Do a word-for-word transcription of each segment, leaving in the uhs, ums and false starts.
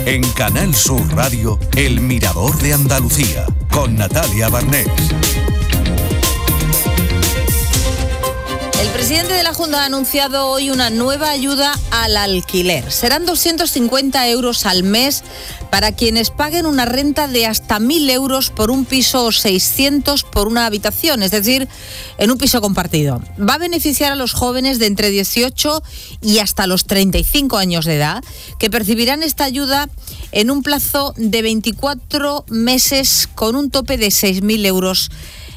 En Canal Sur Radio, El Mirador de Andalucía, con Natalia Barnés. El presidente de la Junta ha anunciado hoy una nueva ayuda al alquiler. Serán doscientos cincuenta euros al mes para quienes paguen una renta de hasta mil euros por un piso o seiscientos por una habitación, es decir, en un piso compartido. Va a beneficiar a los jóvenes de entre dieciocho y hasta los treinta y cinco años de edad, que percibirán esta ayuda en un plazo de veinticuatro meses con un tope de seis mil euros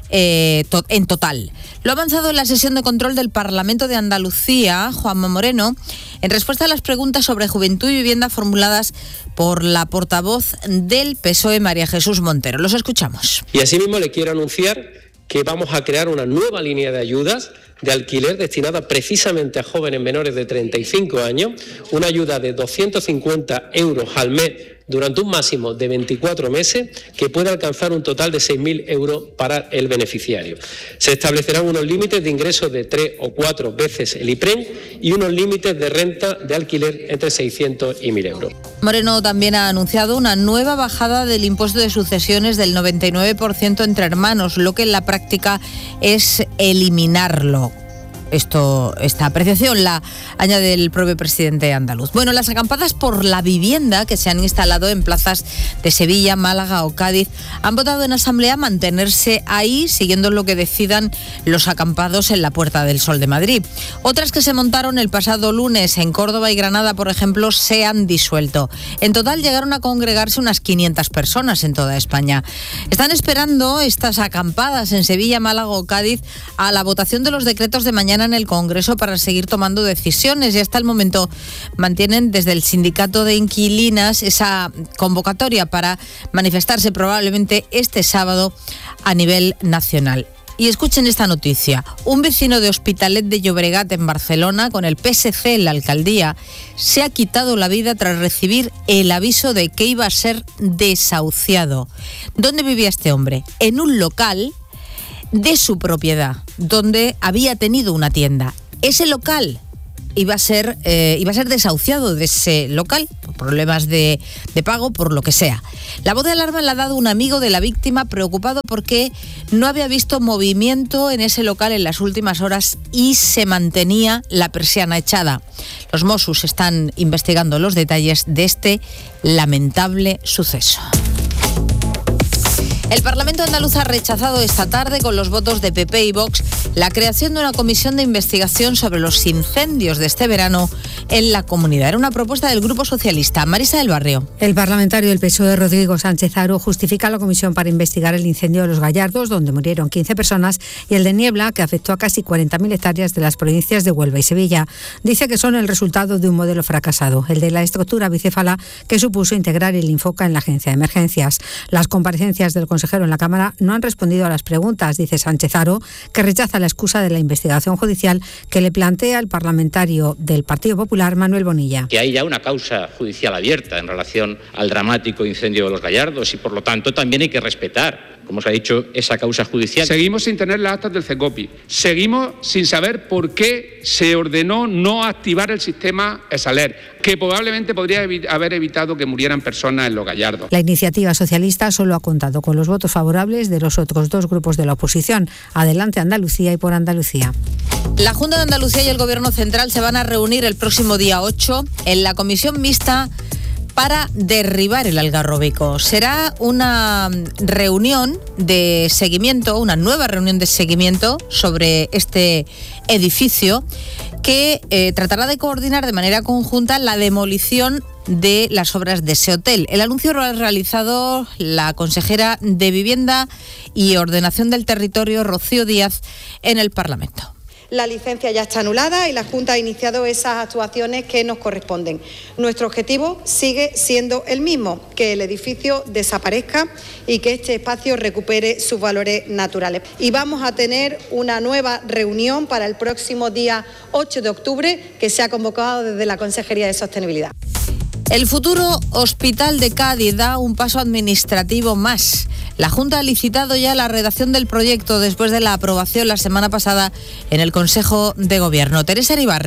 Eh, to- en total. Lo ha avanzado en la sesión de control del Parlamento de Andalucía, Juanma Moreno, en respuesta a las preguntas sobre juventud y vivienda formuladas por la portavoz del P S O E, María Jesús Montero. Los escuchamos. Y asimismo le quiero anunciar que vamos a crear una nueva línea de ayudas de alquiler destinada precisamente a jóvenes menores de treinta y cinco años, una ayuda de doscientos cincuenta euros al mes durante un máximo de veinticuatro meses, que puede alcanzar un total de seis mil euros para el beneficiario. Se establecerán unos límites de ingresos de tres o cuatro veces el IPREN y unos límites de renta de alquiler entre seiscientos y mil euros. Moreno también ha anunciado una nueva bajada del impuesto de sucesiones del noventa y nueve por ciento entre hermanos, lo que en la práctica es eliminarlo. Esto, esta apreciación la añade el propio presidente andaluz. Bueno, las acampadas por la vivienda que se han instalado en plazas de Sevilla, Málaga o Cádiz han votado en asamblea mantenerse ahí, siguiendo lo que decidan los acampados en la Puerta del Sol de Madrid. Otras que se montaron el pasado lunes en Córdoba y Granada, por ejemplo, se han disuelto. En total llegaron a congregarse unas quinientas personas en toda España. Están esperando estas acampadas en Sevilla, Málaga o Cádiz a la votación de los decretos de mañana en el Congreso para seguir tomando decisiones, y hasta el momento mantienen desde el sindicato de inquilinas esa convocatoria para manifestarse probablemente este sábado a nivel nacional. Y escuchen esta noticia. Un vecino de Hospitalet de Llobregat en Barcelona, con el P S C en la alcaldía, se ha quitado la vida tras recibir el aviso de que iba a ser desahuciado. ¿Dónde vivía este hombre? En un local de su propiedad, donde había tenido una tienda. Ese local iba a ser eh, iba a ser desahuciado de ese local por problemas de, de pago, por lo que sea. La voz de alarma la ha dado un amigo de la víctima, preocupado porque no había visto movimiento en ese local en las últimas horas y se mantenía la persiana echada. Los Mossos están investigando los detalles de este lamentable suceso. El Parlamento andaluz ha rechazado esta tarde, con los votos de P P y Vox, la creación de una comisión de investigación sobre los incendios de este verano en la comunidad. Era una propuesta del Grupo Socialista. Marisa del Barrio. El parlamentario del P S O E, Rodrigo Sánchez Haro, justifica la comisión para investigar el incendio de Los Gallardos, donde murieron quince personas, y el de Niebla, que afectó a casi cuarenta mil hectáreas de las provincias de Huelva y Sevilla. Dice que son el resultado de un modelo fracasado, el de la estructura bicéfala que supuso integrar el Infoca en la Agencia de Emergencias. Las comparecencias del consejero en la Cámara no han respondido a las preguntas, dice Sánchez Haro, que rechaza la excusa de la investigación judicial que le plantea el parlamentario del Partido Popular, Manuel Bonilla. Que hay ya una causa judicial abierta en relación al dramático incendio de Los Gallardos y, por lo tanto, también hay que respetar, como se ha dicho, esa causa judicial. Seguimos sin tener las actas del CECOPI. Seguimos sin saber por qué se ordenó no activar el sistema ESALER, que probablemente podría evi- haber evitado que murieran personas en Los Gallardos. La iniciativa socialista solo ha contado con los votos favorables de los otros dos grupos de la oposición, Adelante Andalucía y Por Andalucía. La Junta de Andalucía y el Gobierno Central se van a reunir el próximo día ocho en la comisión mixta para derribar el Algarrobico. Será una reunión de seguimiento, una nueva reunión de seguimiento sobre este edificio que eh, tratará de coordinar de manera conjunta la demolición de las obras de ese hotel. El anuncio lo ha realizado la consejera de Vivienda y Ordenación del Territorio, Rocío Díaz, en el Parlamento. La licencia ya está anulada y la Junta ha iniciado esas actuaciones que nos corresponden. Nuestro objetivo sigue siendo el mismo, que el edificio desaparezca y que este espacio recupere sus valores naturales. Y vamos a tener una nueva reunión para el próximo día ocho de octubre, que se ha convocado desde la Consejería de Sostenibilidad. El futuro Hospital de Cádiz da un paso administrativo más. La Junta ha licitado ya la redacción del proyecto después de la aprobación la semana pasada en el Consejo de Gobierno. Teresa Iribarren.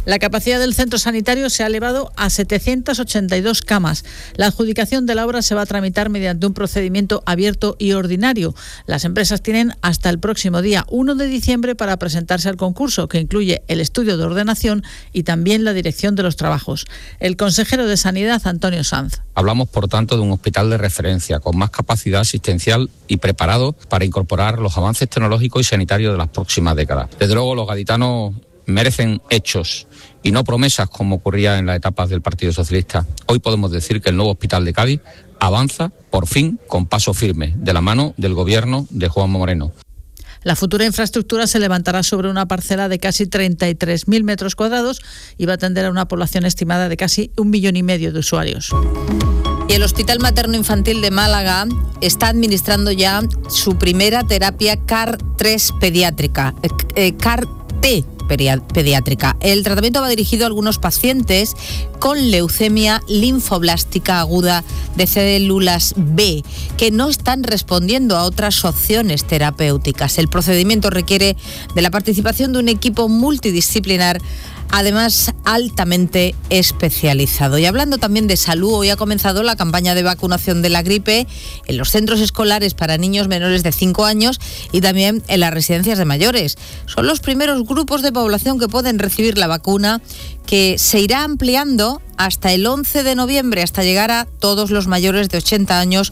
La capacidad del centro sanitario se ha elevado a setecientas ochenta y dos camas. La adjudicación de la obra se va a tramitar mediante un procedimiento abierto y ordinario. Las empresas tienen hasta el próximo día uno de diciembre para presentarse al concurso, que incluye el estudio de ordenación y también la dirección de los trabajos. El consejero de Sanidad, Antonio Sanz. Hablamos, por tanto, de un hospital de referencia con más capacidad asistencial y preparado para incorporar los avances tecnológicos y sanitarios de las próximas décadas. Desde luego, los gaditanos merecen hechos y no promesas como ocurría en las etapas del Partido Socialista. Hoy podemos decir que el nuevo hospital de Cádiz avanza, por fin, con paso firme, de la mano del gobierno de Juanma Moreno. La futura infraestructura se levantará sobre una parcela de casi treinta y tres mil metros cuadrados y va a atender a una población estimada de casi un millón y medio de usuarios. Y el Hospital Materno Infantil de Málaga está administrando ya su primera terapia C A R tres pediátrica, eh, C A R T pediátrica. El tratamiento va dirigido a algunos pacientes con leucemia linfoblástica aguda de células B que no están respondiendo a otras opciones terapéuticas. El procedimiento requiere de la participación de un equipo multidisciplinar, además altamente especializado. Y hablando también de salud, hoy ha comenzado la campaña de vacunación de la gripe en los centros escolares para niños menores de cinco años y también en las residencias de mayores. Son los primeros grupos de población que pueden recibir la vacuna, que se irá ampliando hasta el once de noviembre, hasta llegar a todos los mayores de ochenta años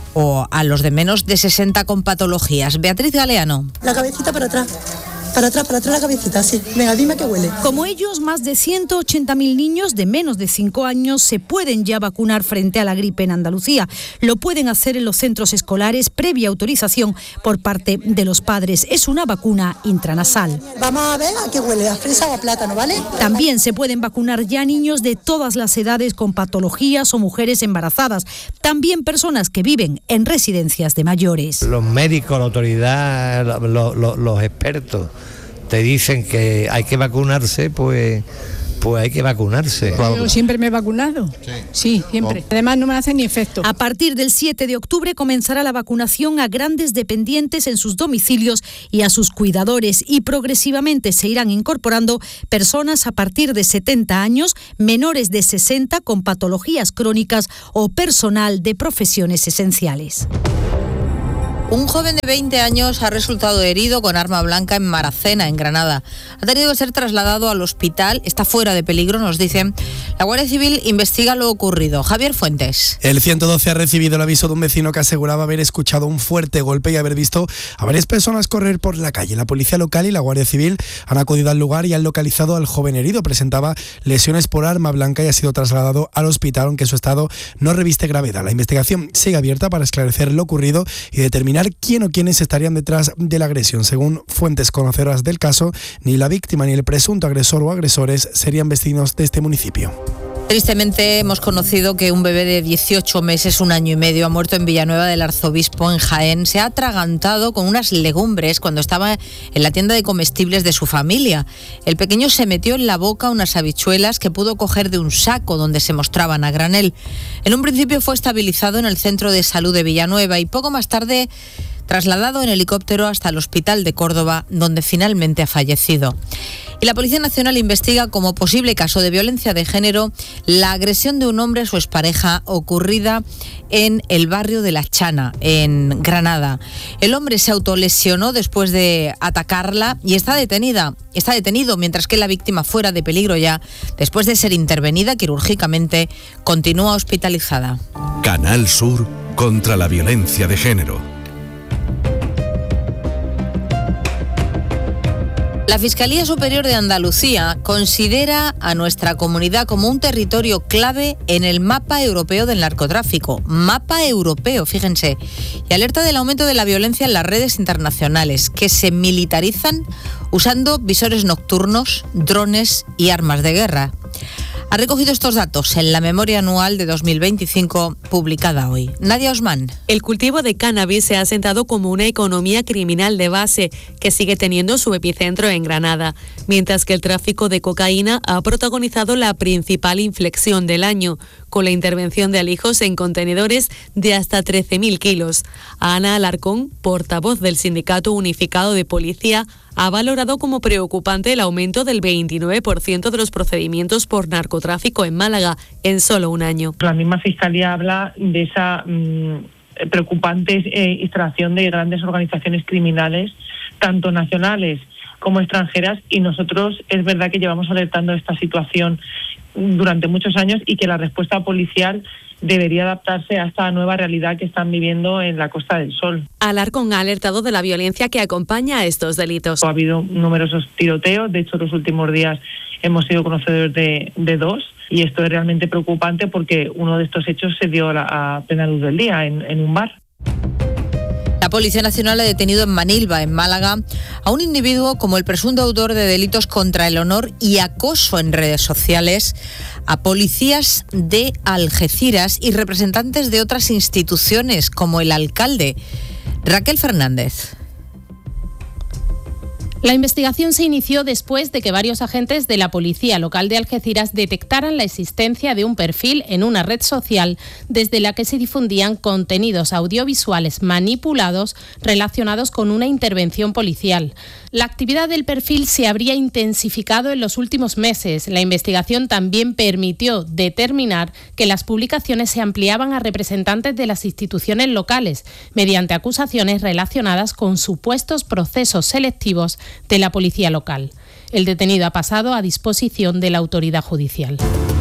o a los de menos de sesenta con patologías. Beatriz Galeano. La cabecita para atrás. Para atrás, para atrás la cabecita, sí. Venga, dime qué huele. Como ellos, más de ciento ochenta mil niños de menos de cinco años se pueden ya vacunar frente a la gripe en Andalucía. Lo pueden hacer en los centros escolares previa autorización por parte de los padres. Es una vacuna intranasal. Vamos a ver a qué huele, a fresa o a plátano, ¿vale? También se pueden vacunar ya niños de todas las edades con patologías o mujeres embarazadas. También personas que viven en residencias de mayores. Los médicos, la autoridad, los, los, los expertos te dicen que hay que vacunarse, pues pues hay que vacunarse. Yo siempre me he vacunado. Sí, sí siempre. Oh. Además no me hace ni efecto. A partir del siete de octubre comenzará la vacunación a grandes dependientes en sus domicilios y a sus cuidadores, y progresivamente se irán incorporando personas a partir de setenta años, menores de sesenta con patologías crónicas o personal de profesiones esenciales. Un joven de veinte años ha resultado herido con arma blanca en Maracena, en Granada. Ha tenido que ser trasladado al hospital, está fuera de peligro, nos dicen. La Guardia Civil investiga lo ocurrido. Javier Fuentes. El ciento doce ha recibido el aviso de un vecino que aseguraba haber escuchado un fuerte golpe y haber visto a varias personas correr por la calle. La policía local y la Guardia Civil han acudido al lugar y han localizado al joven herido. Presentaba lesiones por arma blanca y ha sido trasladado al hospital, aunque su estado no reviste gravedad. La investigación sigue abierta para esclarecer lo ocurrido y determinar quién o quiénes estarían detrás de la agresión. Según fuentes conocedoras del caso, ni la víctima ni el presunto agresor o agresores serían vecinos de este municipio. Tristemente hemos conocido que un bebé de dieciocho meses, un año y medio, ha muerto en Villanueva del Arzobispo, en Jaén. Se ha atragantado con unas legumbres cuando estaba en la tienda de comestibles de su familia. El pequeño se metió en la boca unas habichuelas que pudo coger de un saco donde se mostraban a granel. En un principio fue estabilizado en el centro de salud de Villanueva y poco más tarde trasladado en helicóptero hasta el hospital de Córdoba, donde finalmente ha fallecido. Y la Policía Nacional investiga como posible caso de violencia de género la agresión de un hombre a su expareja ocurrida en el barrio de La Chana, en Granada. El hombre se autolesionó después de atacarla y está detenida, está detenido, mientras que la víctima, fuera de peligro ya, después de ser intervenida quirúrgicamente, continúa hospitalizada. Canal Sur contra la violencia de género. La Fiscalía Superior de Andalucía considera a nuestra comunidad como un territorio clave en el mapa europeo del narcotráfico. Mapa europeo, fíjense. Y alerta del aumento de la violencia en las redes internacionales, que se militarizan usando visores nocturnos, drones y armas de guerra. Ha recogido estos datos en la memoria anual de dos mil veinticinco publicada hoy. Nadia Osman. El cultivo de cannabis se ha asentado como una economía criminal de base que sigue teniendo su epicentro en Granada, mientras que el tráfico de cocaína ha protagonizado la principal inflexión del año, con la intervención de alijos en contenedores de hasta trece mil kilos. Ana Alarcón, portavoz del Sindicato Unificado de Policía, ha valorado como preocupante el aumento del veintinueve por ciento de los procedimientos por narcotráfico en Málaga en solo un año. La misma Fiscalía habla de esa mmm, preocupante eh, instalación de grandes organizaciones criminales, tanto nacionales como extranjeras, y nosotros es verdad que llevamos alertando de esta situación durante muchos años y que la respuesta policial debería adaptarse a esta nueva realidad que están viviendo en la Costa del Sol. Alarcón ha alertado de la violencia que acompaña a estos delitos. Ha habido numerosos tiroteos, de hecho los últimos días hemos sido conocedores de, de dos, y esto es realmente preocupante porque uno de estos hechos se dio a, la, a plena luz del día en, en un bar. La Policía Nacional ha detenido en Manilva, en Málaga, a un individuo como el presunto autor de delitos contra el honor y acoso en redes sociales a policías de Algeciras y representantes de otras instituciones, como el alcalde. Raquel Fernández. La investigación se inició después de que varios agentes de la Policía Local de Algeciras detectaran la existencia de un perfil en una red social desde la que se difundían contenidos audiovisuales manipulados relacionados con una intervención policial. La actividad del perfil se habría intensificado en los últimos meses. La investigación también permitió determinar que las publicaciones se ampliaban a representantes de las instituciones locales mediante acusaciones relacionadas con supuestos procesos selectivos de la policía local. El detenido ha pasado a disposición de la autoridad judicial.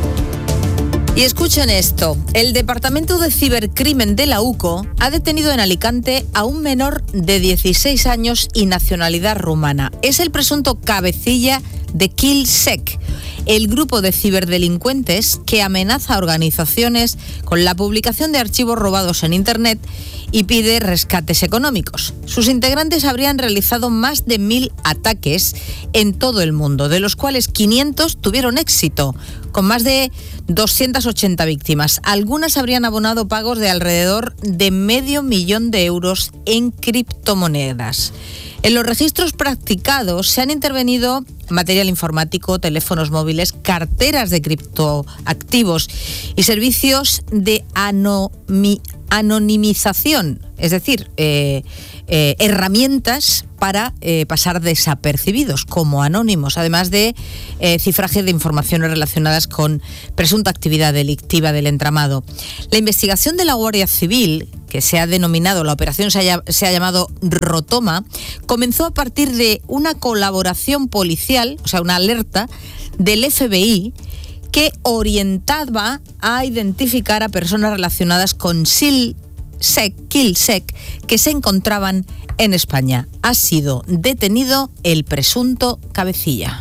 Y escuchen esto, el Departamento de Cibercrimen de la UCO ha detenido en Alicante a un menor de dieciséis años y nacionalidad rumana. Es el presunto cabecilla de KillSec, el grupo de ciberdelincuentes que amenaza a organizaciones con la publicación de archivos robados en Internet y pide rescates económicos. Sus integrantes habrían realizado más de mil ataques en todo el mundo, de los cuales quinientos tuvieron éxito, con más de doscientas ochenta víctimas. Algunas habrían abonado pagos de alrededor de medio millón de euros en criptomonedas. En los registros practicados se han intervenido material informático, teléfonos móviles, carteras de criptoactivos y servicios de anomi- anonimización, es decir, eh, eh, herramientas para eh, pasar desapercibidos como anónimos, además de eh, cifraje de informaciones relacionadas con presunta actividad delictiva del entramado. La investigación de la Guardia Civil, que se ha denominado, la operación se ha, se ha llamado Rotoma, comenzó a partir de una colaboración policial, o sea, una alerta del F B I que orientaba a identificar a personas relacionadas con KillSec, KillSec que se encontraban en España. Ha sido detenido el presunto cabecilla.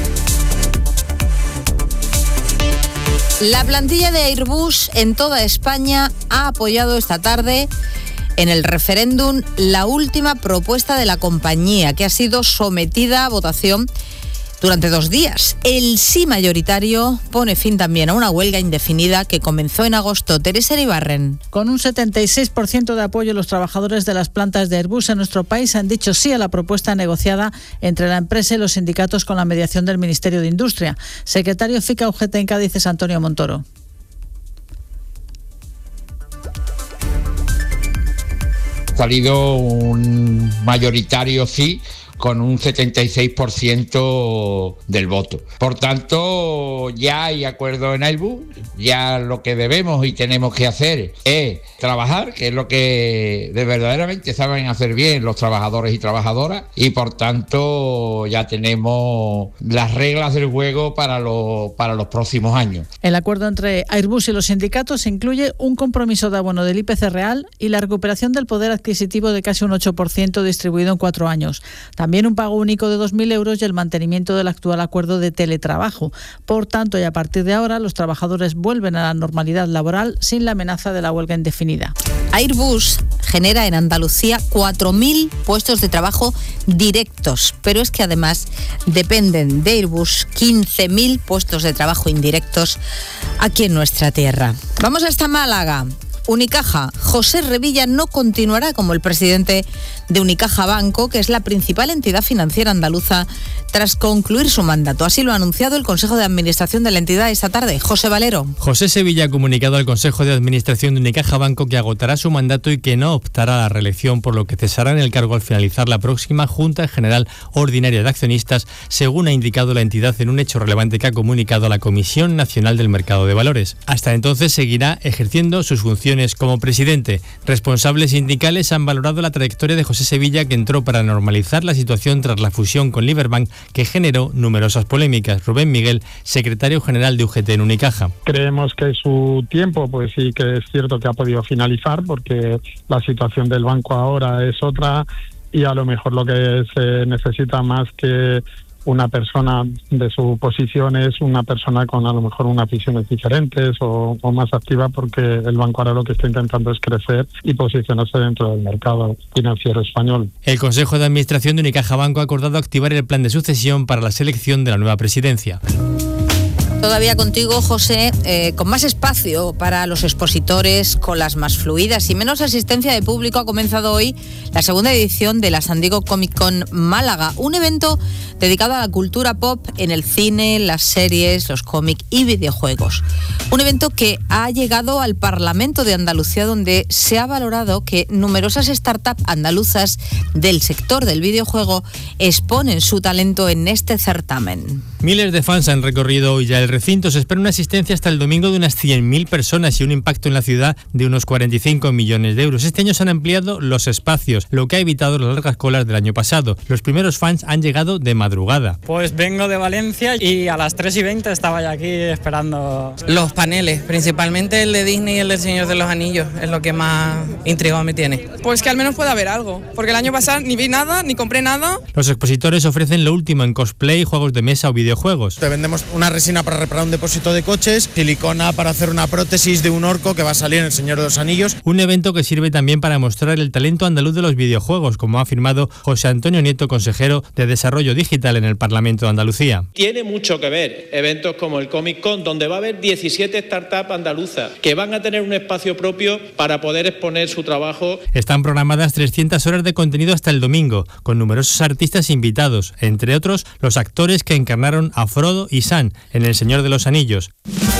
La plantilla de Airbus en toda España ha apoyado esta tarde en el referéndum la última propuesta de la compañía, que ha sido sometida a votación durante dos días. El sí mayoritario pone fin también a una huelga indefinida que comenzó en agosto. Teresa Iribarren. Con un setenta y seis por ciento de apoyo, los trabajadores de las plantas de Airbus en nuestro país han dicho sí a la propuesta negociada entre la empresa y los sindicatos con la mediación del Ministerio de Industria. Secretario FICA U G T en Cádiz es Antonio Montoro. Ha salido un mayoritario sí, con un setenta y seis por ciento del voto. Por tanto, ya hay acuerdo en Airbus, ya lo que debemos y tenemos que hacer es trabajar, que es lo que de verdaderamente saben hacer bien los trabajadores y trabajadoras, y por tanto ya tenemos las reglas del juego para, lo, para los próximos años. El acuerdo entre Airbus y los sindicatos incluye un compromiso de abono del I P C real y la recuperación del poder adquisitivo de casi un ocho por ciento distribuido en cuatro años. También También un pago único de dos mil euros y el mantenimiento del actual acuerdo de teletrabajo. Por tanto, y a partir de ahora, los trabajadores vuelven a la normalidad laboral sin la amenaza de la huelga indefinida. Airbus genera en Andalucía cuatro mil puestos de trabajo directos, pero es que además dependen de Airbus quince mil puestos de trabajo indirectos aquí en nuestra tierra. Vamos hasta Málaga. Unicaja. José Revilla no continuará como el presidente de Unicaja Banco, que es la principal entidad financiera andaluza, tras concluir su mandato. Así lo ha anunciado el Consejo de Administración de la entidad esta tarde. José Valero. José Sevilla ha comunicado al Consejo de Administración de Unicaja Banco que agotará su mandato y que no optará a la reelección, por lo que cesará en el cargo al finalizar la próxima Junta General Ordinaria de Accionistas, según ha indicado la entidad en un hecho relevante que ha comunicado a la Comisión Nacional del Mercado de Valores. Hasta entonces seguirá ejerciendo sus funciones como presidente. Responsables sindicales han valorado la trayectoria de José Sevilla, que entró para normalizar la situación tras la fusión con Liberbank, que generó numerosas polémicas. Rubén Miguel, secretario general de U G T en Unicaja. Creemos que su tiempo, pues sí que es cierto que ha podido finalizar, porque la situación del banco ahora es otra y a lo mejor lo que se necesita más que una persona de su posición es una persona con a lo mejor unas visiones diferentes o, o más activa, porque el banco ahora lo que está intentando es crecer y posicionarse dentro del mercado financiero español. El Consejo de Administración de Unicaja Banco ha acordado activar el plan de sucesión para la selección de la nueva presidencia. Todavía contigo, José, eh, con más espacio para los expositores, colas más fluidas y menos asistencia de público, ha comenzado hoy la segunda edición de la San Diego Comic Con Málaga, un evento dedicado a la cultura pop en el cine, las series, los cómics y videojuegos. Un evento que ha llegado al Parlamento de Andalucía, donde se ha valorado que numerosas startups andaluzas del sector del videojuego exponen su talento en este certamen. Miles de fans han recorrido hoy ya el recinto. Se espera una asistencia hasta el domingo de unas cien mil personas y un impacto en la ciudad de unos cuarenta y cinco millones de euros. Este año se han ampliado los espacios, lo que ha evitado las largas colas del año pasado. Los primeros fans han llegado de madrugada. Pues vengo de Valencia y a las tres y veinte estaba ya aquí esperando. Los paneles, principalmente el de Disney y el del Señor de los Anillos, es lo que más intrigado me tiene. Pues que al menos pueda haber algo, porque el año pasado ni vi nada, ni compré nada. Los expositores ofrecen lo último en cosplay, juegos de mesa o videojuegos. Te vendemos una resina para reparar un depósito de coches, silicona para hacer una prótesis de un orco que va a salir en El Señor de los Anillos. Un evento que sirve también para mostrar el talento andaluz de los videojuegos, como ha afirmado José Antonio Nieto, consejero de Desarrollo Digital en el Parlamento de Andalucía. Tiene mucho que ver eventos como el Comic Con, donde va a haber diecisiete startups andaluzas que van a tener un espacio propio para poder exponer su trabajo. Están programadas trescientas horas de contenido hasta el domingo, con numerosos artistas invitados, entre otros los actores que encarnaron a Frodo y Sam en El Señor de los Anillos.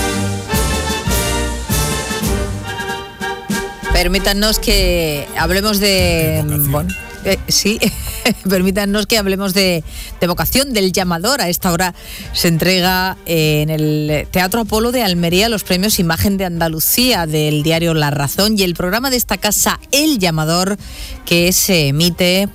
Permítanos que hablemos de... Bueno, eh, sí, permítanos que hablemos de, de vocación, del llamador. A esta hora se entrega eh, en el Teatro Apolo de Almería los premios Imagen de Andalucía del diario La Razón y el programa de esta casa El Llamador, que se emite